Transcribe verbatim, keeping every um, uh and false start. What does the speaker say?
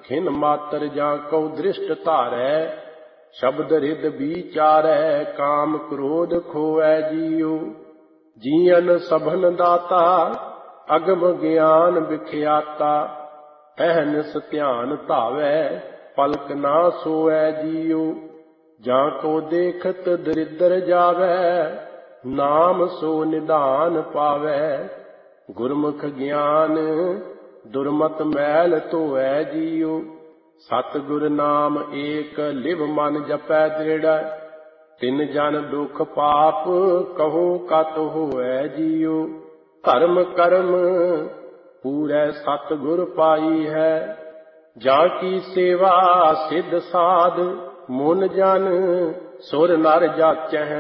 खिन मातर जा कौ दृष्ट धारै। शब्द रिद विचारै काम क्रोध खोवै जियो। जीवन सभन दाता अगम ज्ञान विख्याता। अहनिस ध्यान धावै पलक ना सोवै जियो। ਜਾਂ ਕੋ ਦੇਖਤ ਦਰਿਦਰ ਜਾਵੈ ਨਾਮ ਸੋ ਨਿਧਾਨ ਪਾਵੈ। ਗੁਰਮੁਖ ਗਿਆਨ ਦੁਰਮਤ ਮੈਲ ਧੋਵੈ ਜੀਉ। ਸਤਿਗੁਰ ਨਾਮ ਏਕ ਲਿਵ ਮਨ ਜਪੈ ਦ੍ਰਿੜੈ। ਤਿਨ ਜਨ ਦੁਖ ਪਾਪ ਕਹੋ ਕਤ ਹੋਵੈ ਜੀਉ। ਧਰਮ ਕਰਮ ਪੂਰੈ ਸਤਿਗੁਰ ਪਾਈ ਹੈ। ਜਾਂ ਕੀ ਸੇਵਾ ਸਿਧ ਸਾਧ ਮੁਨ ਜਨ ਸੁਰ ਨਰ ਜਾਚੈ।